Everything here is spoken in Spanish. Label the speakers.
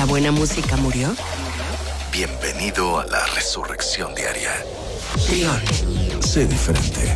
Speaker 1: buena música murió?
Speaker 2: Bienvenido a la resurrección diaria.
Speaker 1: Trión.
Speaker 2: Sé diferente.